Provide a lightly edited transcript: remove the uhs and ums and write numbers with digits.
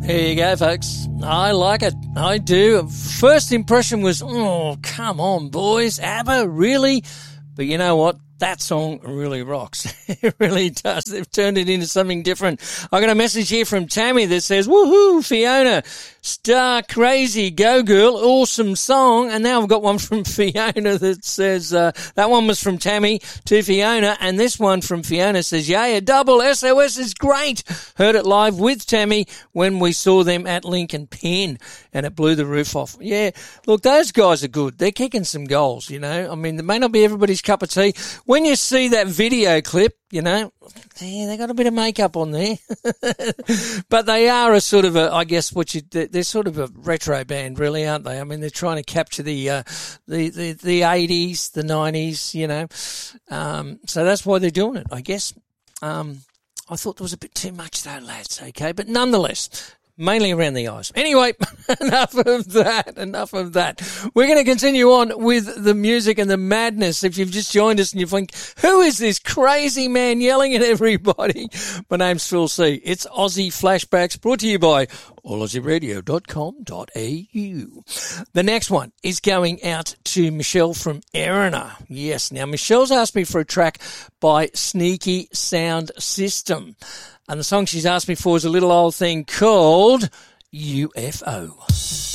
Here you go, folks. I like it. I do. First impression was, oh, come on, boys. ABBA, really? But you know what? That song really rocks. It really does. They've turned it into something different. I got a message here from Tammy that says, woohoo, Fiona, star crazy, go girl, awesome song. And now I've got one from Fiona that says, that one was from Tammy to Fiona. And this one from Fiona says, yeah, a double SOS is great. Heard it live with Tammy when we saw them at Lincoln Pen and it blew the roof off. Yeah, look, those guys are good. They're kicking some goals, you know. I mean, they may not be everybody's cup of tea. When you see that video clip, you know, yeah, they got a bit of makeup on there, but they are a sort of a, I guess they're sort of a retro band, really, aren't they? I mean, they're trying to capture the 80s, the 90s, you know, so that's why they're doing it, I guess. I thought there was a bit too much though, lads, okay, but nonetheless, mainly around the eyes. Anyway, enough of that. We're going to continue on with the music and the madness. If you've just joined us and you think, who is this crazy man yelling at everybody? My name's Phil C. It's Aussie Flashbacks, brought to you by allauziradio.com.au. The next one is going out to Michelle from Erina. Yes, now Michelle's asked me for a track by Sneaky Sound System. And the song she's asked me for is a little old thing called UFO.